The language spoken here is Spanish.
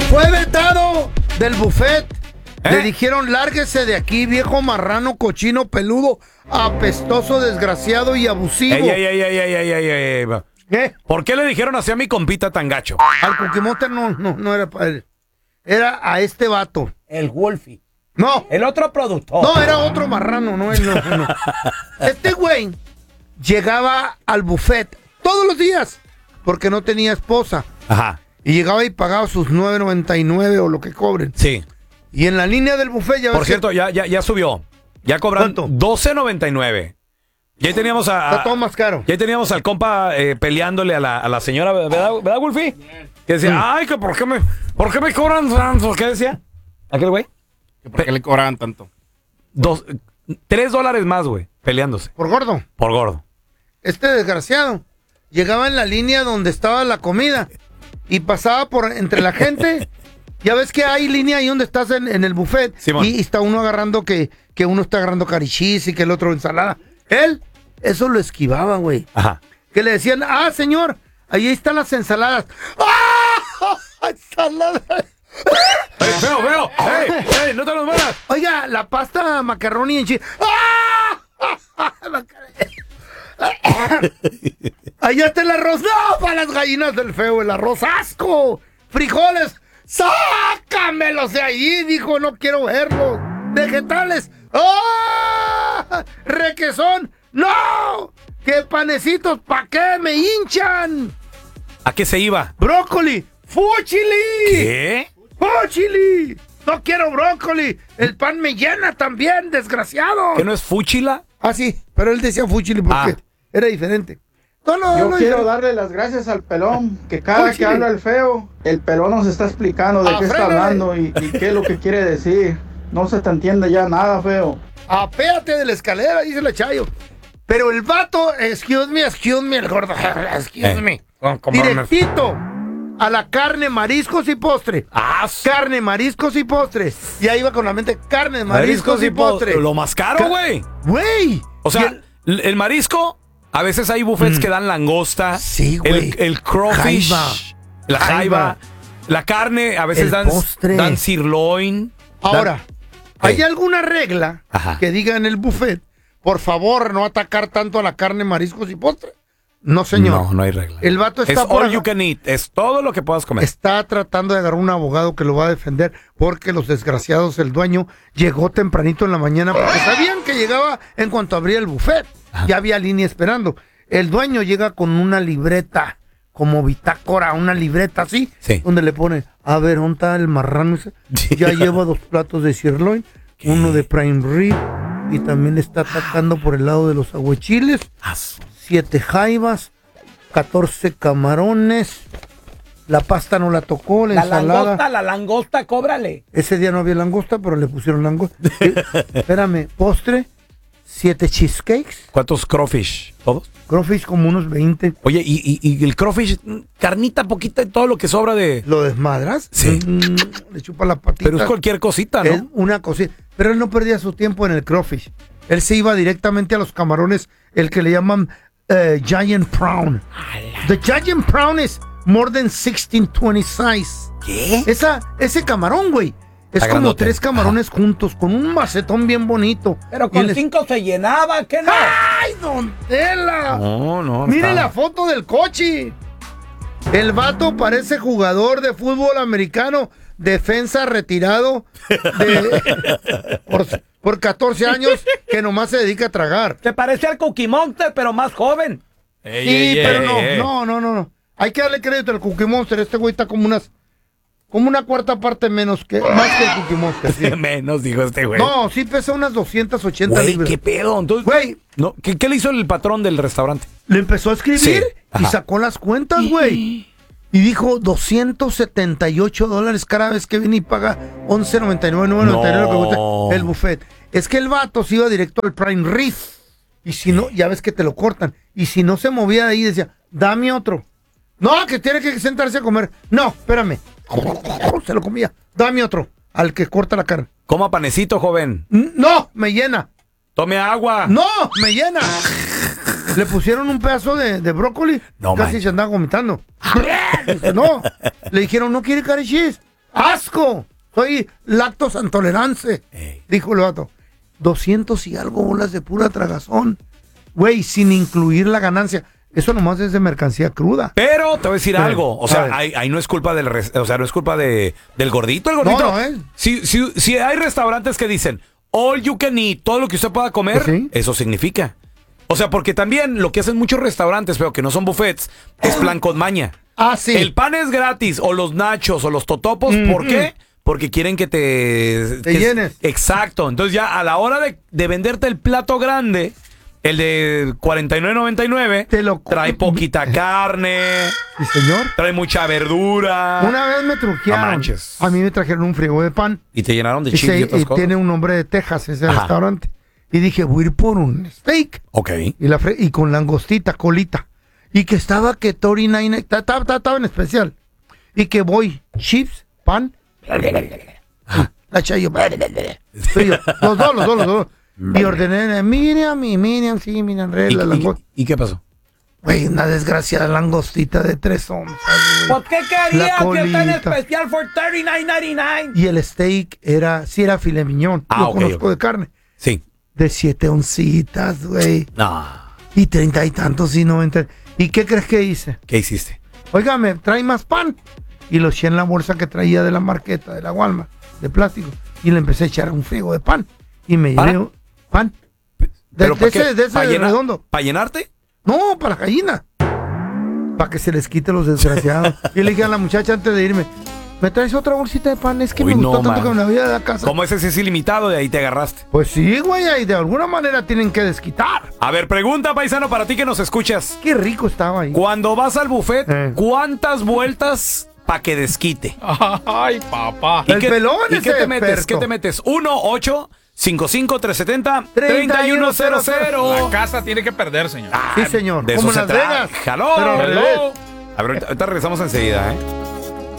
Fue vetado del buffet. Le dijeron, lárguese de aquí, viejo marrano, cochino, peludo, apestoso, desgraciado y abusivo. Ey. ¿Qué? ¿Por qué le dijeron así a mi compita tan gacho? Al Cookie Monster no era para él. Era a este vato. El Wolfie. No. El otro productor. No, era otro marrano, no él. No. Este güey llegaba al buffet todos los días porque no tenía esposa. Ajá. Y llegaba y pagaba sus $9.99 o lo que cobren. Sí. Y en la línea del buffet ya ves. Por cierto, ya subió. Ya cobran ¿Cuánto? $12.99. Y ahí teníamos Está todo más caro. Ya teníamos al compa peleándole a la señora, ¿verdad, Wolfie? Que decía, ay, que ¿por qué me cobran tanto? ¿Qué decía? ¿Aquel güey? ¿Por qué le cobraban tanto? $3 más, güey, peleándose. Por gordo. Por gordo. Este desgraciado llegaba en la línea donde estaba la comida y pasaba por entre la gente. Ya ves que hay línea ahí donde estás en el buffet. Simón. Y está uno agarrando que uno está agarrando carichis y que el otro ensalada. Él, eso lo esquivaba, güey. Ajá. Que le decían, señor, ahí están las ensaladas. ¡Ah! ¡Ensaladas! Veo. ¡Ey, no te los malas! Oiga, la pasta macarroni en chile. Allá está el arroz. No, para las gallinas del feo, el arroz asco. Frijoles. Sácamelos de ahí, dijo, no quiero verlos. Vegetales. Requesón. No. ¿Qué panecitos? ¿Pa' qué me hinchan? ¿A qué se iba? Brócoli. ¡Fúchili! ¿Qué? ¡Fúchili! No quiero brócoli. El pan me llena también, desgraciado. ¿Que no es fúchila? Sí, pero él decía fúchili porque era diferente. Yo quiero darle las gracias al pelón, que cada que habla el feo, el pelón nos está explicando de qué está hablando y qué es lo que quiere decir. No se te entiende ya nada, feo. Apéate de la escalera, dice la Chayo. Pero el vato, excuse me, el gordo, excuse me. Directito a la carne, mariscos y postre. Carne, mariscos y postre. Y ahí iba con la mente, carne, mariscos y postre. Lo más caro, güey. Güey. O sea, el marisco, a veces hay buffets que dan langosta. Sí, güey. El crawfish. La jaiba. La carne, a veces dan sirloin. Ahora, ¿hay alguna regla que diga en el buffet, por favor, no atacar tanto a la carne, mariscos y postre? No, señor. No hay regla. El vato está es all you can eat. Es todo lo que puedas comer. Está tratando de agarrar un abogado que lo va a defender porque los desgraciados, el dueño, llegó tempranito en la mañana porque sabían que llegaba en cuanto abría el buffet. Ya había línea esperando. El dueño llega con una libreta, como bitácora, una libreta así, donde le pone, a ver, ¿dónde está el marrano ese? Ya lleva 2 platos de sirloin, uno de prime rib, y también le está atacando por el lado de los aguachiles. 7 jaivas, 14 camarones. La pasta no la tocó, la ensalada. La langosta, cóbrale. Ese día no había langosta, pero le pusieron langosta. Espérame, postre, 7 cheesecakes. ¿Cuántos crawfish? ¿Todos? Crawfish como unos 20. Oye, y el crawfish, carnita poquita y todo lo que sobra de... ¿Lo desmadras? Sí. Le chupa la patita. Pero es cualquier cosita, ¿no? Es una cosita. Pero él no perdía su tiempo en el crawfish. Él se iba directamente a los camarones, el que le llaman giant prawn. The giant prawn is more than 1620 size. ¿Qué? Ese camarón, güey. Es Está como grandote. 3 camarones juntos, con un macetón bien bonito. Pero con 5 se llenaba, ¿qué no? ¡Ay, don Tela! No. Mire la foto del coche. El vato parece jugador de fútbol americano, defensa retirado por 14 años que nomás se dedica a tragar. Se parece al Cookie Monster, pero más joven. Pero no. Hay que darle crédito al Cookie Monster. Este güey está como una cuarta parte más que el Cookie Monster. Sí. Menos, dijo este güey. No, sí pesa unas 280 Güey, libras. ¿qué pedo? Entonces, Güey, no, ¿qué le hizo el patrón del restaurante? le empezó a escribir Sí, y ajá. sacó las cuentas, güey. Y dijo $278 cada vez que viene y paga $11.99, $9.99 lo que cuesta el buffet. Es que el vato se iba directo al prime rib. Y si no, ya ves que te lo cortan. Y si no se movía de ahí, decía, dame otro. No, que tiene que sentarse a comer. No, espérame. Se lo comía. Dame otro. Al que corta la carne. Coma panecito, joven. No, me llena. Tome agua. No, me llena. Le pusieron un pedazo de brócoli. No, casi man. se andaba vomitando. Dice, no. Le dijeron, ¿no quiere curry cheese? ¡Asco! Soy lactos intolerante, dijo el vato. 200 y algo bolas de pura tragazón. Güey, sin incluir la ganancia. Eso nomás es de mercancía cruda. Pero te voy a decir algo. O A sea, ver. ahí no es culpa no es culpa del gordito. El gordito. No, Si hay restaurantes que dicen all you can eat, todo lo que usted pueda comer, Pues sí. eso significa. O sea, porque también lo que hacen muchos restaurantes, pero que no son buffets, es plan con maña. Ah, sí. El pan es gratis, o los nachos, o los totopos. ¿Por qué? Porque quieren que Te que- llenes. Exacto. Entonces ya a la hora de venderte el plato grande, el de $49.99, Te lo trae poquita carne, Sí, señor. trae mucha verdura. Una vez me truquearon. No manches. A mí me trajeron un frigo de pan. Y te llenaron de Y, chile y otras cosas. tiene un nombre de Texas ese Ajá. restaurante. Y dije, voy a ir por un steak. Ok. Y con langostita, colita. Y que estaba que Tori Nine, estaba en especial. Y que voy, chips, pan. La chayo. Los dos. Y ordené, Miriam, sí, Miriam, la langosta. ¿Y qué pasó? Güey, una desgraciada langostita de 3 onzas, güey. ¿Por qué querías La que está en colita. especial for $39.99? Y el steak era filet mignon. Ah, Lo ok, conozco ok. de carne. Sí. De 7 oncitas, güey. No. Y 30 y tantos y 90. ¿Y qué crees que hice? ¿Qué hiciste? Oiga, ¿me trae más pan? Y lo eché en la bolsa que traía de la marqueta, de la Walmart, de plástico. Y le empecé a echar un frigo de pan. Y me ¿Para? llevé pan. ¿Pero De para qué? ese ¿Para redondo. ¿Para llenarte? No, para la gallina. Para que se les quite los desgraciados. Y le dije a la muchacha antes de irme, ¿me traes otra bolsita de pan? Es que Uy, me gustó no, tanto man. que me la voy a dar a casa. Como ese sí es ilimitado, de ahí te agarraste. Pues sí, güey, y de alguna manera tienen que desquitar. A ver, pregunta, paisano, para ti que nos escuchas. Qué rico estaba ahí. Cuando vas al buffet, ¿cuántas vueltas para que desquite? Ay, papá. El pelón ¿Y es qué te experto. metes? ¿Qué te metes? 1-855-370-3100. La casa tiene que perder, señor. Sí, señor. De Como eso en se Las trata. Vegas. ¡Jaló! Pero al revés. A ver, ahorita regresamos enseguida, ¿eh?